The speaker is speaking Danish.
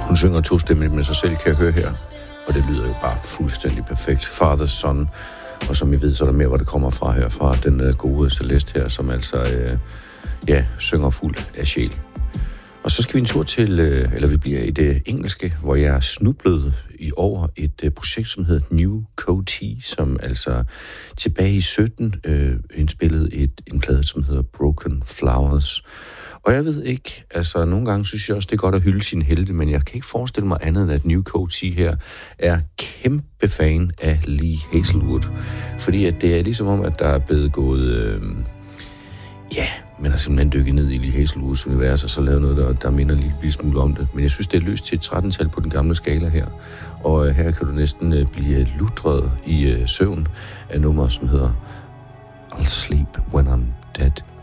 Hun synger tostemmigt med sig selv, kan jeg høre her. Og det lyder jo bare fuldstændig perfekt. Father, Son. Og som I ved, så er der mere, hvor det kommer fra her. Fra den gode Celeste her, som altså synger fuldt af sjæl. Og så skal vi en tur til, eller vi bliver i det engelske, hvor jeg er snublet i over et projekt, som hedder New Coatee, som altså tilbage i 17 indspillede en plade, som hedder Broken Flowers. Og jeg ved ikke, altså nogle gange synes jeg også, det er godt at hylde sine helte, men jeg kan ikke forestille mig andet end, at New Coatee her er kæmpe fan af Lee Hazlewood. Fordi at det er ligesom om, at der er blevet gået... men har simpelthen dykket ned i Lee Hazlewoods univers, og så lavet noget, der minder lidt smule om det. Men jeg synes, det er løst til et 13-tal på den gamle skala her. Og her kan du næsten blive lutret i søvn af nummer, som hedder I'll Sleep When I'm Dead.